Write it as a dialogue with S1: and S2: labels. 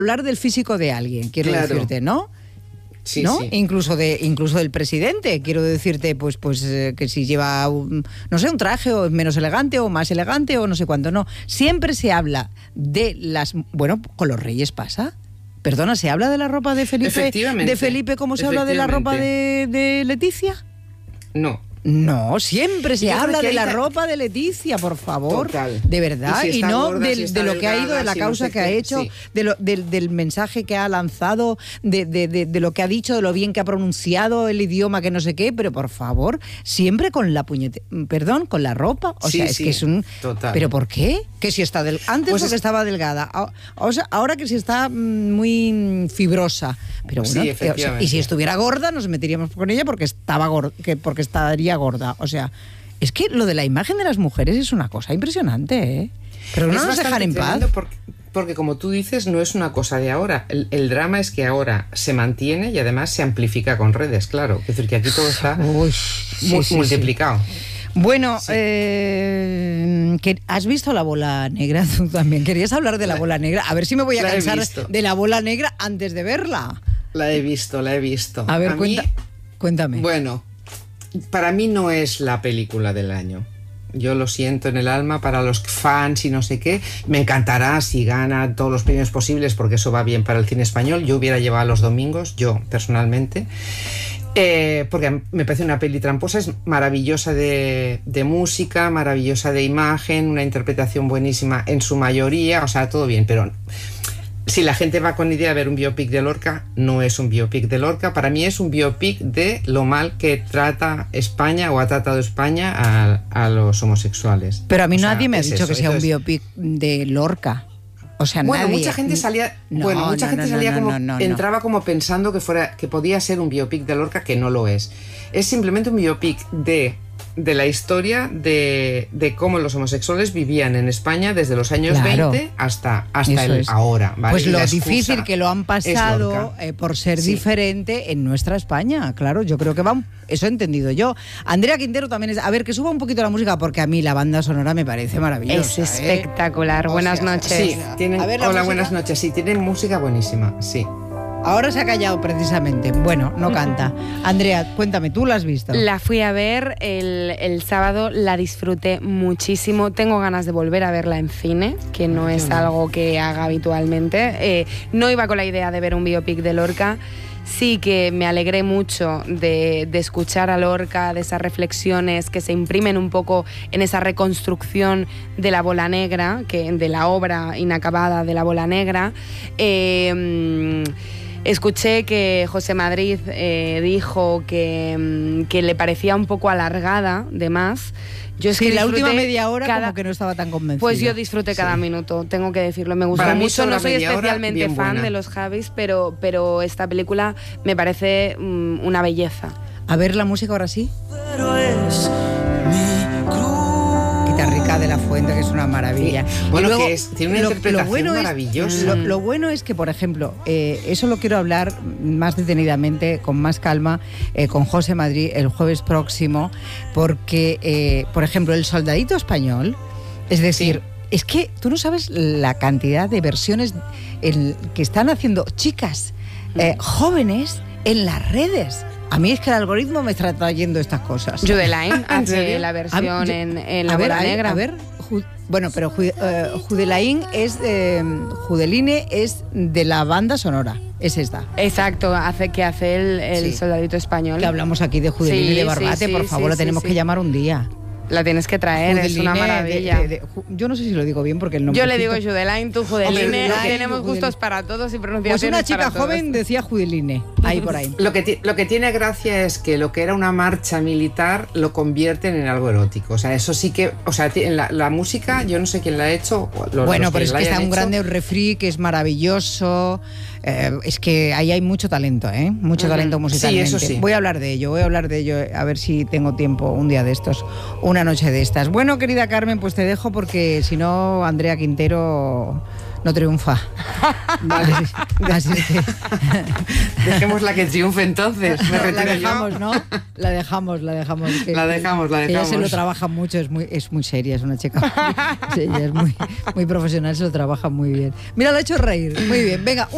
S1: hablar del físico de alguien, quiero decirte, ¿no?
S2: Sí,
S1: ¿no?
S2: sí.
S1: Incluso del presidente, quiero decirte, pues que si lleva, no sé, un traje o es menos elegante o más elegante o no sé cuánto, no. Siempre se habla de las... Bueno, con los reyes pasa. Perdona, ¿se habla de la ropa de Felipe como se habla de la ropa de Leticia?
S2: No.
S1: No, siempre se habla de la ropa de Leticia, por favor.
S2: Total.
S1: De verdad. Y no
S2: gorda,
S1: de lo que ha ido, de la causa que ha hecho, del mensaje que ha lanzado, de lo que ha dicho, de lo bien que ha pronunciado el idioma, que no sé qué, pero por favor, siempre con la con la ropa. O sea, es que es un...
S2: Total.
S1: ¿Pero por qué? Que si está antes pues porque estaba delgada, o sea, ahora que si está muy fibrosa. Pero bueno, y si estuviera gorda nos meteríamos con ella porque estaría gorda. O sea, es que lo de la imagen de las mujeres es una cosa impresionante, ¿eh? Pero no nos dejan en paz.
S2: Porque como tú dices, no es una cosa de ahora. El drama es que ahora se mantiene y además se amplifica con redes, claro. Es decir, que aquí todo está multiplicado.
S1: Sí. Bueno, ¿has visto La Bola Negra? Tú también querías hablar de La Bola Negra. A ver si me voy a cansar de La Bola Negra antes de verla.
S2: La he visto.
S1: A ver, cuéntame.
S2: Bueno, para mí no es la película del año. Yo lo siento en el alma para los fans y no sé qué. Me encantará si gana todos los premios posibles porque eso va bien para el cine español. Yo hubiera llevado los domingos, yo personalmente. Porque me parece una peli tramposa, es maravillosa de música, maravillosa de imagen, una interpretación buenísima en su mayoría, o sea, todo bien, pero si la gente va con idea de ver un biopic de Lorca, no es un biopic de Lorca, para mí es un biopic de lo mal que trata España o ha tratado España a los homosexuales.
S1: Pero a mí nadie me ha dicho que sea un biopic de Lorca. O sea,
S2: bueno,
S1: nadie.
S2: mucha gente salía, entraba como pensando que podía ser un biopic de Lorca, que no lo es. Es simplemente un biopic de la historia de cómo los homosexuales vivían en España desde los años 20 hasta ahora. ¿Vale?
S1: Pues lo difícil que lo han pasado por ser diferente en nuestra España. Claro, yo creo que eso he entendido yo. Andrea Quintero también a ver, que suba un poquito la música porque a mí la banda sonora me parece maravillosa.
S3: Es espectacular. Buenas noches.
S2: Sí, hola, buenas noches. Sí, tienen música buenísima, sí.
S1: Ahora se ha callado precisamente. Bueno, no canta. Andrea, cuéntame, ¿tú la has visto?
S3: La fui a ver el sábado, la disfruté muchísimo. Tengo ganas de volver a verla en cine, que no es algo que haga habitualmente. No iba con la idea de ver un biopic de Lorca. Sí que me alegré mucho de escuchar a Lorca, de esas reflexiones que se imprimen un poco en esa reconstrucción de La Bola Negra, de la obra inacabada de La Bola Negra. Escuché que José Madrid dijo que le parecía un poco alargada, de más. Yo es que
S1: la última media hora como que no estaba tan convencida.
S3: Pues yo disfruté cada minuto, tengo que decirlo. Me gustó mucho, no soy especialmente fan de los Javis, pero esta película me parece una belleza.
S1: A ver la música ahora sí. Pero es Rica de la Fuente, que es una maravilla.
S2: Sí. Bueno, luego, tiene una interpretación maravillosa.
S1: Lo bueno es que, por ejemplo, eso lo quiero hablar más detenidamente, con más calma, con José Madrid el jueves próximo, porque, por ejemplo, El Soldadito Español, es decir, es que tú no sabes la cantidad de versiones que están haciendo chicas jóvenes en las redes. A mí es que el algoritmo me está trayendo estas cosas.
S3: Judelaine hace la versión en La Bola Negra.
S1: A ver, bueno, pero Judelaine Judeline es de la banda sonora. Es esta.
S3: Exacto, hace el Soldadito Español.
S1: Que hablamos aquí de Judeline y de Barbate, por favor, la tenemos que llamar un día.
S3: La tienes que traer, Judeline, es una maravilla.
S1: Yo no sé si lo digo bien porque el nombre.
S3: Yo le digo Judelaine, tú Judeline. Tenemos gustos para todos y pronunciaciones.
S1: Pues una chica
S3: para
S1: joven
S3: todos.
S1: decía Judeline, ahí por ahí.
S2: Lo que tiene gracia es que lo que era una marcha militar lo convierten en algo erótico. O sea, eso sí que. O sea, en la música, yo no sé quién la ha hecho.
S1: Bueno, pero es que está un grande refri que es maravilloso. Es que ahí hay mucho talento, mucho talento musicalmente.
S2: Sí, eso sí.
S1: Voy a hablar de ello, a ver si tengo tiempo un día de estos, una noche de estas. Bueno, querida Carmen, pues te dejo porque si no, Andrea Quintero no triunfa.
S2: Vale.
S1: Así que...
S2: Dejémosla que triunfe entonces.
S1: La dejamos, ¿no? La dejamos.
S2: La dejamos.
S1: Ella se lo trabaja mucho, es muy seria, es una chica. Sí, ella es muy profesional, se lo trabaja muy bien. Mira, la ha hecho reír. Muy bien, venga.